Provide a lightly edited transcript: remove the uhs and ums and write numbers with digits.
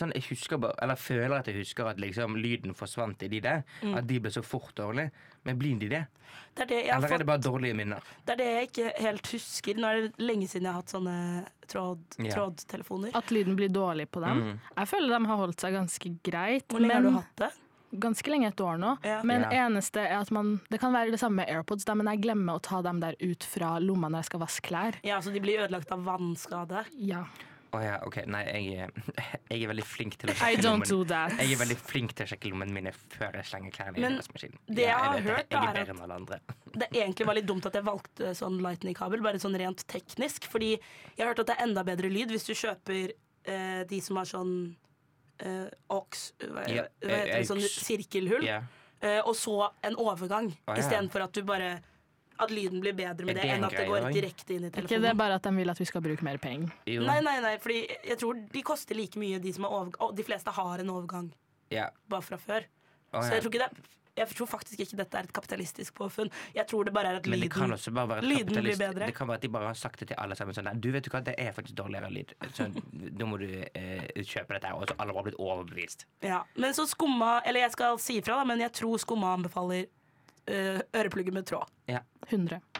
sånn, jeg husker bare, eller føler at jeg husker at liksom lyden forsvant i de der. At de ble så fort dårlig. Men blir de det? Det er det jeg har Eller er det bare dårlige minner? Det er det jeg ikke helt husker. Nå er det lenge siden jeg har hatt sånne trådtelefoner. At lyden blir dårlig på dem. Jeg føler de har holdt seg ganske greit. Hvor lenge har du hatt det? Ganske lenge, et år nå. Men eneste er at det kan være det samme med AirPods, men jeg glemmer å ta dem der ut fra lomma når jeg skal vaske klær. Ja, så de blir ødelagt av vannskade? Ja. Ok. Nei, jeg er veldig flink til å sjekke I don't do that. Jeg er veldig flink til å sjekke lommene mine før jeg slenger klærne i vaskemaskinen. Det jeg har hørt, jeg er bedre enn alle andre. Det egentlig var litt dumt at jeg valgte sånn lightning-kabel, bare sånn rent teknisk, fordi jeg har hørt at det er enda bedre lyd hvis du kjøper de som har sånn sånn sirkelhull, og så en overgang, istedenfor at du bare at lyden blir bedre med det enn at det går direkte inn i telefonen. Ikke det er bare at de vil at vi skal bruke mer penger. Nei, fordi jeg tror de koster like mye, de som er de fleste har en overgang bare fra før. Så jeg tror faktisk ikke dette er et kapitalistisk påfunn. Jeg tror det bare er at lyden blir bedre. Det kan være at de bare har sagt det til alle sammen sånn, du vet jo hva, det er faktisk dårligere lyd, så nå må du kjøpe dette her, og så alle har blitt overbevist. Ja, men så Skumma, eller jeg skal si ifra da, men jeg tror Skumma anbefaler øreplugger med tråd. 100.